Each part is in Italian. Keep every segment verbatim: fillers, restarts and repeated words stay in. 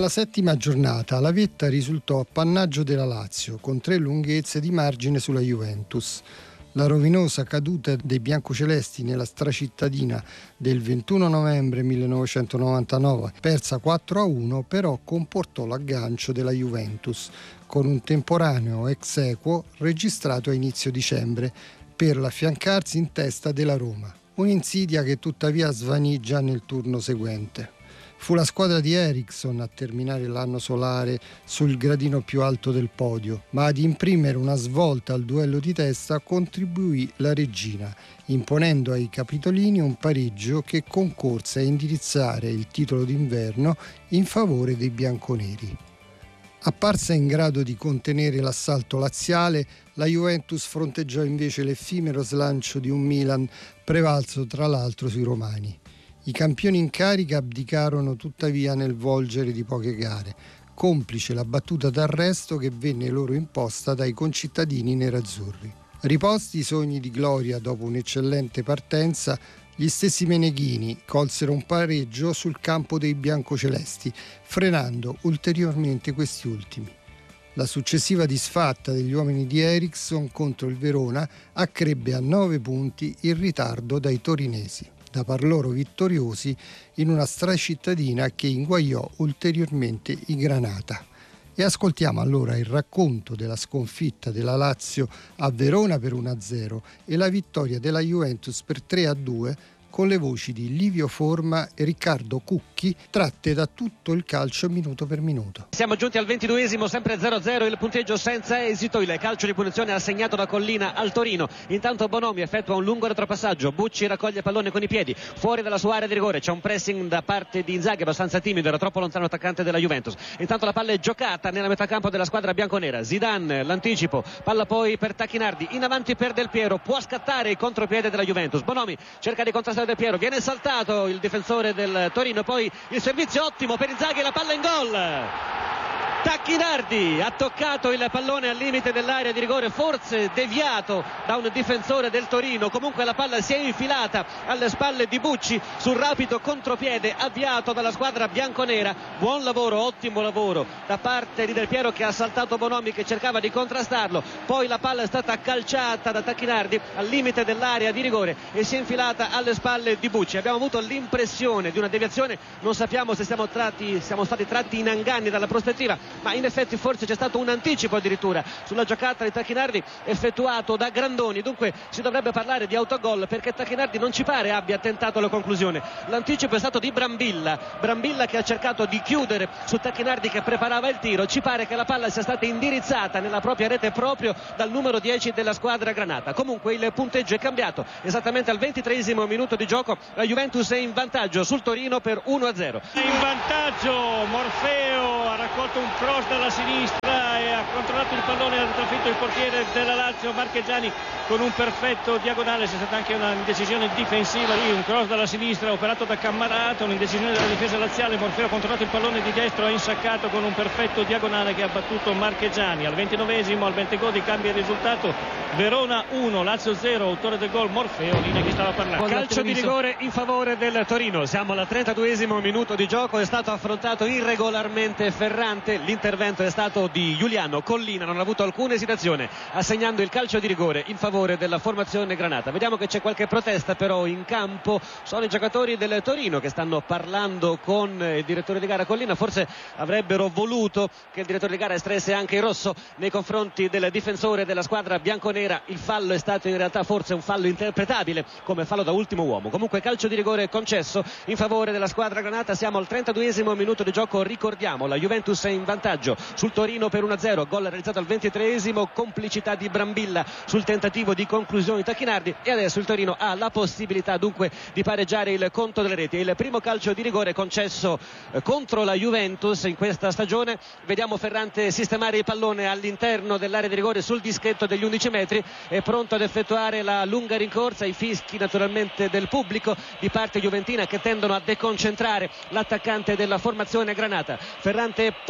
Alla settima giornata la vetta risultò appannaggio della Lazio con tre lunghezze di margine sulla Juventus. La rovinosa caduta dei biancocelesti nella stracittadina del ventuno novembre millenovecentonovantanove, persa quattro a uno, però comportò l'aggancio della Juventus con un temporaneo ex aequo registrato a inizio dicembre per l'affiancarsi in testa della Roma. Un'insidia che tuttavia svanì già nel turno seguente. Fu la squadra di Eriksson a terminare l'anno solare sul gradino più alto del podio, ma ad imprimere una svolta al duello di testa contribuì la Reggina, imponendo ai capitolini un pareggio che concorse a indirizzare il titolo d'inverno in favore dei bianconeri. Apparsa in grado di contenere l'assalto laziale, la Juventus fronteggiò invece l'effimero slancio di un Milan prevalso tra l'altro sui romani. I campioni in carica abdicarono tuttavia nel volgere di poche gare, complice la battuta d'arresto che venne loro imposta dai concittadini nerazzurri. Riposti i sogni di gloria dopo un'eccellente partenza, gli stessi meneghini colsero un pareggio sul campo dei biancocelesti, frenando ulteriormente questi ultimi. La successiva disfatta degli uomini di Eriksson contro il Verona accrebbe a nove punti il ritardo dai torinesi, da par loro vittoriosi in una stracittadina che inguaiò ulteriormente i Granata. E ascoltiamo allora il racconto della sconfitta della Lazio a Verona per uno a zero e la vittoria della Juventus per tre a due con le voci di Livio Forma e Riccardo Cucchi, tratte da tutto il calcio minuto per minuto. Siamo giunti al ventiduesimo, sempre zero a zero, il punteggio senza esito, il calcio di punizione assegnato da Collina al Torino. Intanto Bonomi effettua un lungo retropassaggio, Bucci raccoglie pallone con i piedi, fuori dalla sua area di rigore, c'è un pressing da parte di Inzaghi abbastanza timido, era troppo lontano l'attaccante della Juventus. Intanto la palla è giocata nella metà campo della squadra bianconera, Zidane, l'anticipo, palla poi per Tacchinardi, in avanti per Del Piero, può scattare il contropiede della Juventus, Bonomi cerca di contrastare Del Piero, viene saltato il difensore del Torino, poi il servizio ottimo per Inzaghi e la palla in gol. Tacchinardi ha toccato il pallone al limite dell'area di rigore, forse deviato da un difensore del Torino, comunque la palla si è infilata alle spalle di Bucci sul rapido contropiede avviato dalla squadra bianconera. Buon lavoro, ottimo lavoro da parte di Del Piero che ha saltato Bonomi che cercava di contrastarlo, poi la palla è stata calciata da Tacchinardi al limite dell'area di rigore e si è infilata alle spalle di Bucci. Abbiamo avuto l'impressione di una deviazione, non sappiamo se siamo, tratti, siamo stati tratti in inganni dalla prospettiva, ma in effetti forse c'è stato un anticipo addirittura sulla giocata di Tacchinardi effettuato da Grandoni, dunque si dovrebbe parlare di autogol perché Tacchinardi non ci pare abbia tentato la conclusione. L'anticipo è stato di Brambilla, Brambilla che ha cercato di chiudere su Tacchinardi che preparava il tiro, ci pare che la palla sia stata indirizzata nella propria rete proprio dal numero dieci della squadra granata. Comunque il punteggio è cambiato, esattamente al ventitreesimo minuto di gioco la Juventus è in vantaggio sul Torino per uno a zero. In vantaggio Morfeo, ha raccolto un cross dalla sinistra e ha controllato il pallone, ha trafitto il portiere della Lazio Marchegiani con un perfetto diagonale. C'è stata anche una indecisione difensiva lì, un cross dalla sinistra operato da Cammarata, un'indecisione della difesa laziale. Morfeo ha controllato il pallone di destro, ha insaccato con un perfetto diagonale che ha battuto Marchegiani. Al ventinovesimo, al Bentegodi cambia il risultato, Verona uno, Lazio zero, autore del gol Morfeo, linea che stava parlando. Calcio di rigore in favore del Torino, siamo al trentaduesimo minuto di gioco, è stato affrontato irregolarmente Ferrante, l'intervento è stato di Giuliano Collina, non ha avuto alcuna esitazione assegnando il calcio di rigore in favore della formazione granata. Vediamo che c'è qualche protesta però in campo, sono i giocatori del Torino che stanno parlando con il direttore di gara Collina, forse avrebbero voluto che il direttore di gara estresse anche il rosso nei confronti del difensore della squadra bianconera. Il fallo è stato in realtà forse un fallo interpretabile come fallo da ultimo uomo, comunque calcio di rigore concesso in favore della squadra granata. Siamo al trentaduesimo minuto di gioco, ricordiamo la Juventus è in vantaggio sul Torino per uno a zero, gol realizzato al ventitreesimo, complicità di Brambilla sul tentativo di conclusione di Tacchinardi e adesso il Torino ha la possibilità dunque di pareggiare il conto delle reti. Il primo calcio di rigore concesso eh, contro la Juventus in questa stagione. Vediamo Ferrante sistemare il pallone all'interno dell'area di rigore sul dischetto degli undici metri, è pronto ad effettuare la lunga rincorsa, i fischi naturalmente del pubblico di parte juventina che tendono a deconcentrare l'attaccante della formazione granata. Ferrante è pronto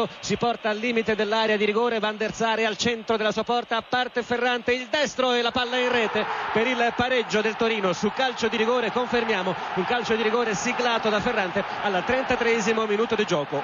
Torino si porta al limite dell'area di rigore. Van der Sar è al centro della sua porta, parte Ferrante, il destro e la palla in rete per il pareggio del Torino su calcio di rigore. Confermiamo un calcio di rigore siglato da Ferrante al trentatreesimo minuto di gioco.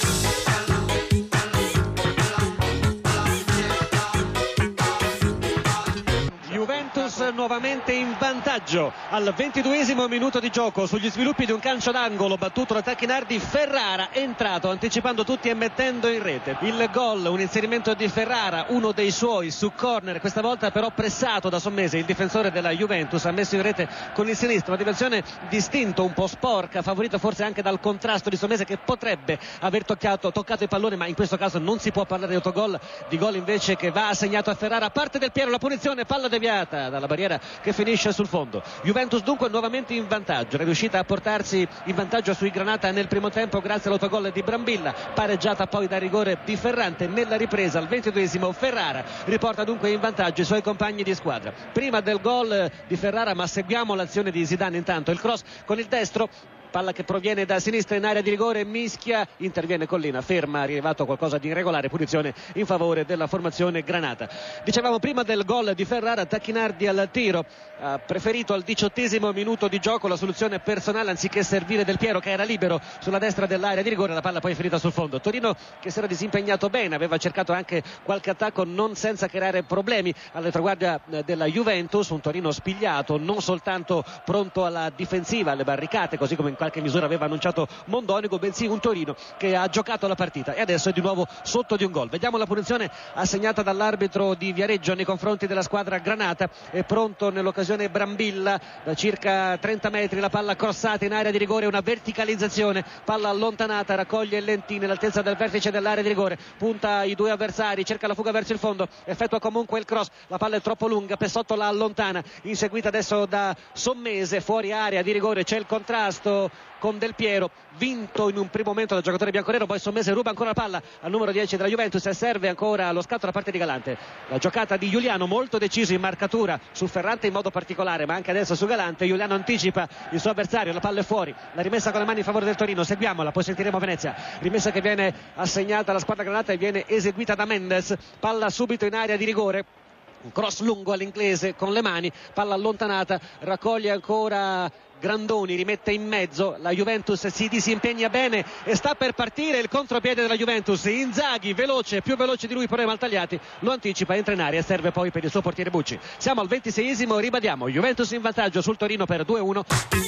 Juventus nuovamente in vantaggio al ventiduesimo minuto di gioco sugli sviluppi di un calcio d'angolo battuto da Tacchinardi. Ferrara è entrato anticipando tutti e mettendo in rete il gol, un inserimento di Ferrara, uno dei suoi su corner, questa volta però pressato da Sommese, il difensore della Juventus. Ha messo in rete con il sinistro, una dimensione distinta, un po' sporca, favorito forse anche dal contrasto di Sommese, che potrebbe aver toccato, toccato il pallone, ma in questo caso non si può parlare di autogol, di gol invece che va assegnato a Ferrara. Parte Del Piero, la punizione, palla deviata dalla barriera che finisce sul fondo. Juventus dunque nuovamente in vantaggio, è riuscita a portarsi in vantaggio sui Granata nel primo tempo grazie all'autogol di Brambilla, pareggiata poi da rigore di Ferrante. Nella ripresa al ventiduesimo Ferrara riporta dunque in vantaggio i suoi compagni di squadra. Prima del gol di Ferrara, ma seguiamo l'azione di Zidane intanto, il cross con il destro, palla che proviene da sinistra in area di rigore, mischia, interviene Collina, ferma, arrivato qualcosa di irregolare, punizione in favore della formazione granata. Dicevamo prima del gol di Ferrara, Tacchinardi al tiro, ha preferito al diciottesimo minuto di gioco la soluzione personale anziché servire Del Piero, che era libero sulla destra dell'area di rigore, la palla poi è finita sul fondo. Torino che si era disimpegnato bene, aveva cercato anche qualche attacco non senza creare problemi alla retroguardia della Juventus, un Torino spigliato, non soltanto pronto alla difensiva, alle barricate, così come in qualche misura aveva annunciato Mondonico, bensì un Torino che ha giocato la partita e adesso è di nuovo sotto di un gol. Vediamo la punizione assegnata dall'arbitro di Viareggio nei confronti della squadra granata. È pronto nell'occasione Brambilla, da circa trenta metri la palla crossata in area di rigore, una verticalizzazione, palla allontanata, raccoglie Lentini all'altezza del vertice dell'area di rigore, punta i due avversari, cerca la fuga verso il fondo, effettua comunque il cross, la palla è troppo lunga, Pessotto la allontana, inseguita adesso da Sommese, fuori area di rigore, c'è il contrasto con Del Piero, vinto in un primo momento dal giocatore bianconero, poi Sommese ruba ancora la palla al numero dieci della Juventus e serve ancora lo scatto da parte di Galante. La giocata di Giuliano, molto deciso in marcatura su Ferrante in modo particolare, ma anche adesso su Galante. Giuliano anticipa il suo avversario, la palla è fuori, la rimessa con le mani in favore del Torino, seguiamola, poi sentiremo Venezia, rimessa che viene assegnata alla squadra granata e viene eseguita da Mendes, palla subito in area di rigore, un cross lungo all'inglese con le mani, palla allontanata, raccoglie ancora Grandoni, rimette in mezzo, la Juventus si disimpegna bene e sta per partire il contropiede della Juventus. Inzaghi, veloce, più veloce di lui però Maltagliati, lo anticipa, entra in aria e serve poi per il suo portiere Bucci. Siamo al ventiseiesimo, ribadiamo, Juventus in vantaggio sul Torino per due a uno.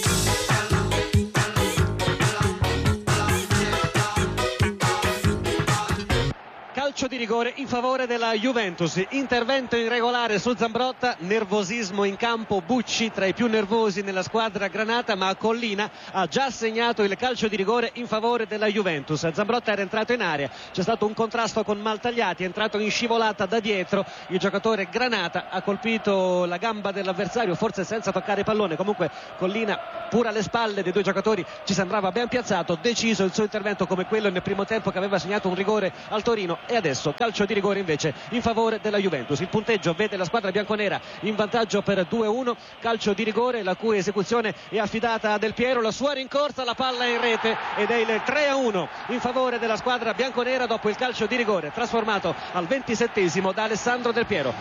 Calcio di rigore in favore della Juventus, intervento irregolare su Zambrotta, nervosismo in campo, Bucci tra i più nervosi nella squadra granata, ma Collina ha già assegnato il calcio di rigore in favore della Juventus. Zambrotta era entrato in area, c'è stato un contrasto con Maltagliati, è entrato in scivolata da dietro, il giocatore granata ha colpito la gamba dell'avversario, forse senza toccare il pallone, comunque Collina pur alle spalle dei due giocatori ci sembrava ben piazzato, deciso il suo intervento come quello nel primo tempo che aveva assegnato un rigore al Torino. E adesso calcio di rigore invece in favore della Juventus. Il punteggio vede la squadra bianconera in vantaggio per due a uno, calcio di rigore la cui esecuzione è affidata a Del Piero, la sua rincorsa, la palla in rete ed è il tre a uno in favore della squadra bianconera dopo il calcio di rigore trasformato al ventisettesimo da Alessandro Del Piero.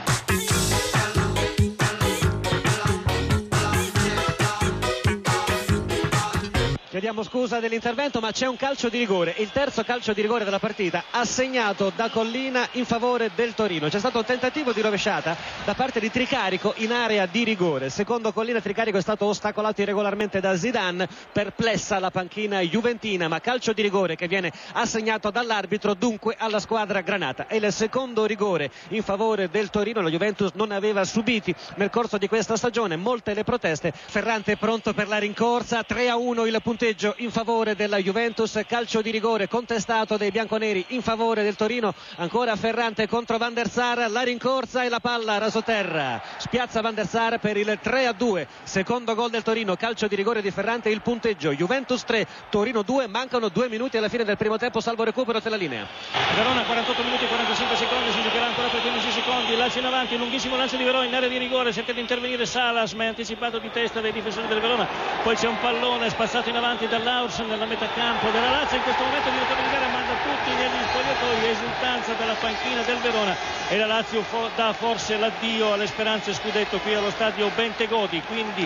Chiediamo scusa dell'intervento, ma c'è un calcio di rigore, il terzo calcio di rigore della partita assegnato da Collina in favore del Torino. C'è stato un tentativo di rovesciata da parte di Tricarico in area di rigore. Secondo Collina Tricarico è stato ostacolato irregolarmente da Zidane, perplessa la panchina juventina, ma calcio di rigore che viene assegnato dall'arbitro dunque alla squadra granata. È il secondo rigore in favore del Torino, la Juventus non aveva subiti nel corso di questa stagione, molte le proteste. Ferrante è pronto per la rincorsa, tre a uno il punteggio in favore della Juventus, calcio di rigore contestato dai bianconeri in favore del Torino, ancora Ferrante contro Van der Sar, la rincorsa e la palla rasoterra, spiazza Van der Sar per il tre a due, secondo gol del Torino, calcio di rigore di Ferrante, il punteggio Juventus tre, Torino due, mancano due minuti alla fine del primo tempo, salvo recupero della linea. Verona quarantotto minuti e quarantacinque secondi, si giocherà ancora per quindici secondi, lancio in avanti, lunghissimo lancio di Verona in area di rigore, cerca di intervenire Salas ma è anticipato di testa dai difensori del Verona, poi c'è un pallone spazzato in avanti dall'Aurs nella metà campo della Lazio. In questo momento il direttore di gara manda tutti negli spogliatoi, esultanza dalla panchina del Verona, e la Lazio fo- dà forse l'addio alle speranze scudetto qui allo stadio Bentegodi. Quindi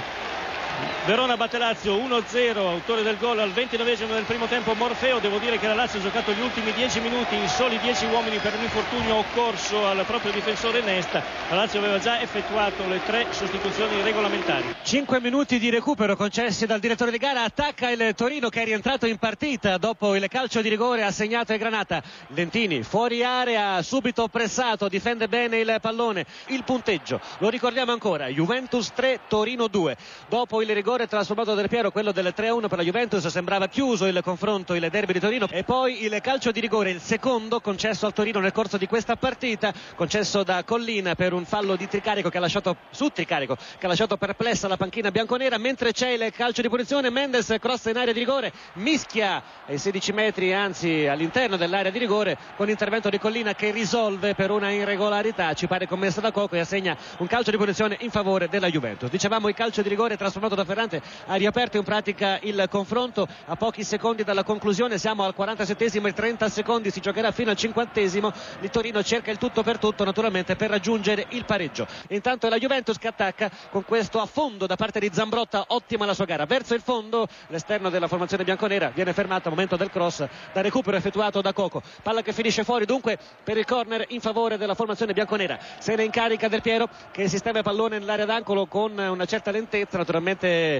Verona batte Lazio uno a zero, autore del gol al ventinovesimo del primo tempo Morfeo. Devo dire che la Lazio ha giocato gli ultimi dieci minuti in soli dieci uomini per un infortunio occorso al proprio difensore Nesta. La Lazio aveva già effettuato le tre sostituzioni regolamentari. cinque minuti di recupero concessi dal direttore di gara. Attacca il Torino, che è rientrato in partita dopo il calcio di rigore assegnato ai Granata. Lentini fuori area, subito pressato, difende bene il pallone. Il punteggio lo ricordiamo ancora: Juventus tre, Torino due. Dopo il rigore trasformato Del Piero, quello del tre a uno per la Juventus, sembrava chiuso il confronto, il derby di Torino, e poi il calcio di rigore, il secondo concesso al Torino nel corso di questa partita, concesso da Collina per un fallo di Tricarico che ha lasciato su Tricarico che ha lasciato perplessa la panchina bianconera. Mentre c'è il calcio di punizione, Mendes crossa in area di rigore, mischia ai sedici metri, anzi all'interno dell'area di rigore, con l'intervento di Collina che risolve per una irregolarità, ci pare commessa da Coco, e assegna un calcio di punizione in favore della Juventus. Dicevamo, il calcio di rigore trasformato da Ferrante ha riaperto in pratica il confronto a pochi secondi dalla conclusione. Siamo al quarantasettesimo e trenta secondi, si giocherà fino al cinquantesimo. Il Torino cerca il tutto per tutto, naturalmente, per raggiungere il pareggio. Intanto è la Juventus che attacca con questo affondo da parte di Zambrotta. Ottima la sua gara verso il fondo, l'esterno della formazione bianconera viene fermato al momento del cross da recupero effettuato da Coco. Palla che finisce fuori dunque per il corner in favore della formazione bianconera. Se ne incarica Del Piero, che sistema il pallone nell'area d'angolo con una certa lentezza. Naturalmente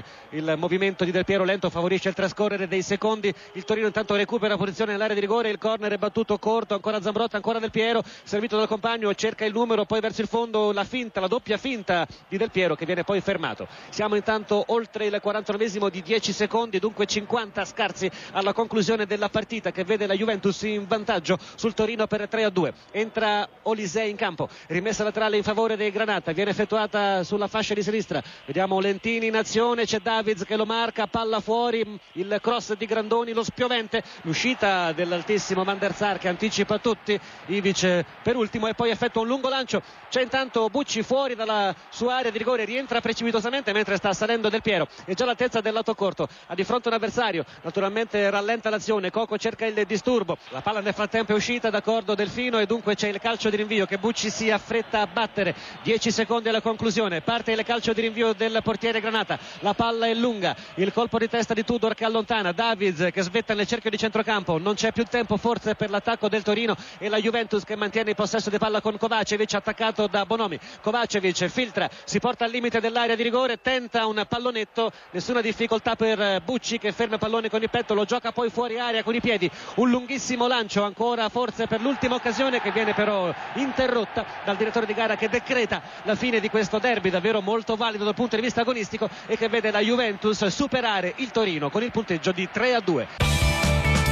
il movimento di Del Piero lento favorisce il trascorrere dei secondi. Il Torino intanto recupera posizione nell'area di rigore, il corner è battuto corto, ancora Zambrotta, ancora Del Piero, servito dal compagno, cerca il numero, poi verso il fondo la finta, la doppia finta di Del Piero, che viene poi fermato. Siamo intanto oltre il quarantanovesimo di dieci secondi, dunque cinquanta scarsi alla conclusione della partita, che vede la Juventus in vantaggio sul Torino per tre a due. Entra Olise in campo, rimessa laterale in favore dei Granata, viene effettuata sulla fascia di sinistra, vediamo Lentini in azione, c'è Davids che lo marca, palla fuori, il cross di Grandoni, lo spiovente, l'uscita dell'altissimo Van der Sar che anticipa tutti, Ivic per ultimo, e poi effettua un lungo lancio. C'è intanto Bucci fuori dalla sua area di rigore, rientra precipitosamente mentre sta salendo Del Piero, è già all'altezza del lato corto, ha di fronte un avversario, naturalmente rallenta l'azione, Coco cerca il disturbo, la palla nel frattempo è uscita, d'accordo Delfino, e dunque c'è il calcio di rinvio che Bucci si affretta a battere. Dieci secondi alla conclusione, parte il calcio di rinvio del portiere Granata, la palla è lunga, il colpo di testa di Tudor che allontana, Davids che svetta nel cerchio di centrocampo, non c'è più tempo forse per l'attacco del Torino, e la Juventus che mantiene il possesso di palla con Kovacevic, attaccato da Bonomi. Kovacevic filtra, si porta al limite dell'area di rigore, tenta un pallonetto, nessuna difficoltà per Bucci che ferma il pallone con il petto, lo gioca poi fuori area con i piedi, un lunghissimo lancio ancora forse per l'ultima occasione, che viene però interrotta dal direttore di gara, che decreta la fine di questo derby davvero molto valido dal punto di vista agonistico, e che vede la Juventus superare il Torino con il punteggio di tre a due.